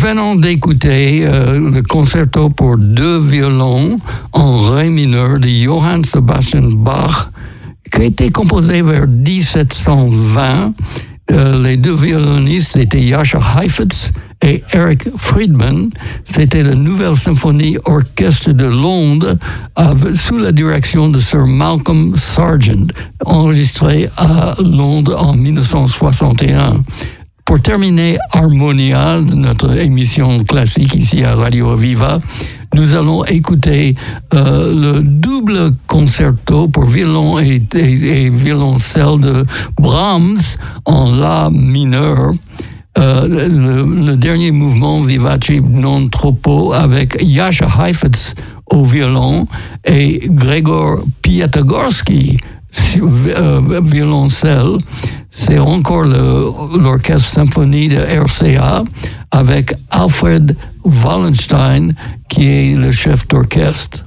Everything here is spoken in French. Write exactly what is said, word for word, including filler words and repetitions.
venons d'écouter euh, le concerto pour deux violons en ré mineur de Johann Sebastian Bach, qui a été composé vers dix-sept cent vingt. Euh, les deux violonistes étaient Jascha Heifetz et Eric Friedman. C'était la Nouvelle Symphonie Orchestre de Londres euh, sous la direction de Sir Malcolm Sargent, enregistré à Londres en dix-neuf cent soixante et un. Pour terminer Harmonia, notre émission classique ici à Radio Aviva, nous allons écouter euh, le double concerto pour violon et, et, et violoncelle de Brahms en La mineur. Euh, le, le dernier mouvement Vivace non troppo avec Jascha Heifetz au violon et Gregor Piatigorsky euh, violoncelle. C'est encore le, l'orchestre symphonie de R C A avec Alfred Wallenstein qui est le chef d'orchestre.